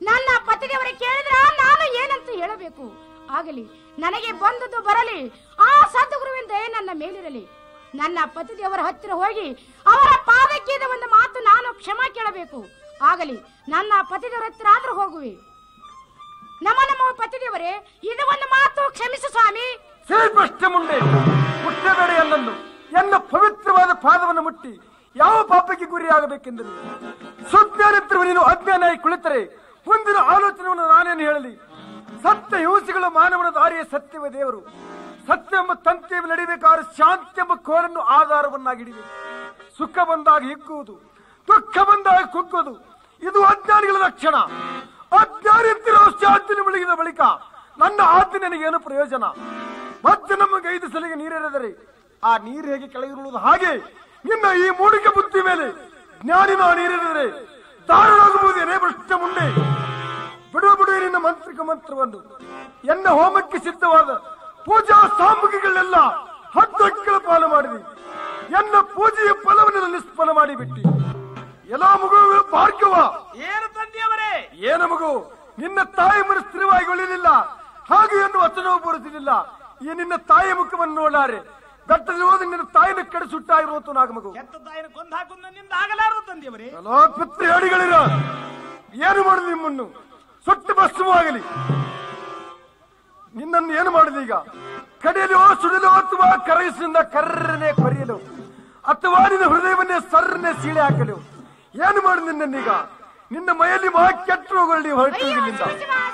ನನ್ನ ಪತಿದೇವರಿಗೆ ಕೇಳಿದ್ರ ನಾನು ಏನಂತ ಹೇಳಬೇಕು? ಆಗಲಿ, ನನಗೆ ಬಂದದ್ದು ಬರಲಿ. ಆ ಸದ್ಗುರುವಿನ ದಯೆ ನನ್ನ ಮೇಲಿರಲಿ. ನನ್ನ ಪತಿದೇವರ ಹತ್ತಿರ ಹೋಗಿ ಅವರ ಪಾದಕ್ಕೆ ಒಂದು ಮಾತು ನಾನು ಕ್ಷಮಾ ಕೇಳಬೇಕು. ಆಗಲಿ, ನನ್ನ ಪತಿದೇವರ ಹತ್ತಿರ ಆದ್ರೂ ಹೋಗುವೆ. ನಮ್ಮ ಪತಿದೇವರೇ, ಇದು ಒಂದು ಮಾತು ಕ್ಷಮಿಸು ಸ್ವಾಮಿ. ಶ್ರೀಕೃಷ್ಣ ಮುಂದೆ ಮುಟ್ಟಬೇಡ ಎಲ್ಲನ್ನು. ಎನ್ನ ಪವಿತ್ರವಾದ ಪಾದವನ್ನು ಮುಟ್ಟಿ ಯಾವ ಪಾಪಕ್ಕೆ ಗುರಿಯಾಗಬೇಕೆಂದರು? ಸುಜ್ಞಾನಿದ್ರು ನೀನು ಅಜ್ಞಾನಾಗಿ ಕುಳಿತರೆ ಮುಂದಿನ ಆಲೋಚನೆಯನ್ನು ನಾನೇನು ಹೇಳಲಿ? ಸತ್ಯ ಹಿಂಸೆಗಳು ಮಾನವನ ದಾರಿಯ ಸತ್ಯವೇ ದೇವರು. ಸತ್ಯ ಎಂಬ ತಂತಿಯನ್ನು ನಡಿಬೇಕಾದ್ರೆ ಶಾಂತಿ ಎಂಬ ಕೋಲನ್ನು ಆಧಾರವನ್ನಾಗಿಡಬೇಕು. ಸುಖ ಬಂದಾಗ ಹಿಗ್ಗುವುದು, ದುಃಖ ಬಂದಾಗ ಕುಗ್ಗುವುದು, ಇದು ಅಜ್ಞಾನಿಗಳ ಲಕ್ಷಣ. ಅಜ್ಞಾನಿತ್ತಿರೋ ಶಾಂತಿನ ಮುಳುಗಿದ ಬಳಿಕ ನನ್ನ ಆಜ್ಞೆ ನನಗೇನು ಪ್ರಯೋಜನ? ಮತ್ತೆ ನಮಗೆ 5 ಸಲಿಗೆ ನೀರೆರೆದರೆ ಆ ನೀರು ಹೇಗೆ ಕೆಳಗಿರುವುದು ಹಾಗೆ ನಿನ್ನ ಈ ಮೂಡಿಕೆ ಬುದ್ಧಿ ಮೇಲೆ ಜ್ಞಾನಿನ ನೀರೆರೆದರೆ ದಾರುಣಾಗಬಹುದೇನೇ ಭ್ರಷ್ಟ ಮುಂದೆ. ಬಿಡುವ ನಿನ್ನ ಮಂತ್ರಿಕ ಮಂತ್ರವನ್ನು. ಎನ್ನ ಹೋಮಕ್ಕೆ ಸಿದ್ಧವಾದ ಪೂಜಾ ಸಾಮಗ್ರಿಗಳೆಲ್ಲ 10 ಅಕ್ಕಿಗಳ ಪಾಲು ಮಾಡಿದೆ. ಎನ್ನ ಪೂಜೆಯ ಫಲವನ್ನು ನಿಷ್ಫಲ ಮಾಡಿಬಿಟ್ಟಿ. ಎಲ್ಲ ಮಗು ಭಾರ್ಗವ, ಏನು ತಂದೆಯವರೇ? ಏನ ಮಗು, ನಿನ್ನ ತಾಯಿ ಮನ ಸ್ಥಿರವಾಗಿ ಉಳಿಲಿಲ್ಲ, ಹಾಗೆ ಎಂದು ವಚನವೂ ಬರುತ್ತಿರಲಿಲ್ಲ. ಈ ನಿನ್ನ ತಾಯಿಯ ಮುಖವನ್ನು ನೋಡಾರೆ ಬೆಟ್ಟದಲ್ಲಿ ಹೋದ ನಿನ್ನ ತಾಯಿನ ಕಡೆ ಸುಟ್ಟಾಗಿರುವುದು ನಾಗ ಮಗು. ಕೆಟ್ಟ ತಾಯಿನ ಕೊಂದು ಹಾಕೊಂಡು ನಿಂದ ಆಗಲಾರದು ತಂದೆಯವರೇ. ಪಿತೃ ಹೇಳಿಗಳಿರ ಏನು ಮಾಡುದು? ನಿಮ್ಮನ್ನು ಸುಟ್ಟು ಭಸ್ಮವಾಗಲಿ. ನಿನ್ನನ್ನು ಏನು ಮಾಡುದು ಈಗ? ಕಡಿಯಲು, ಸುಡಲು ಅಥವಾ ಕರಗಿಸಿಂದ ಕರ್ರನೆ ಕೊರೆಯಲು ಅಥವಾ ನಿನ್ನ ಹೃದಯವನ್ನೇ ಸರ್ರನೆ ಸೀಳೆ ಹಾಕಲು ಏನು ಮಾಡುದು ನಿನ್ನನ್ನೀಗ? ನಿನ್ನ ಮೈಯಲ್ಲಿ ಕೆಟ್ಟರುಗಳು ಹೊರಟು